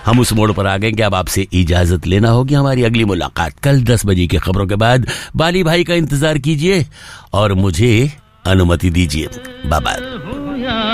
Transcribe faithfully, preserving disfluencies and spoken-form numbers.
हम उस मोड़ पर आ गए कि अब आपसे इजाजत लेना होगी। हमारी अगली मुलाकात कल दस बजे की खबरों के बाद। बाली भाई का इंतजार कीजिए और मुझे अनुमति दीजिए। Bye bye.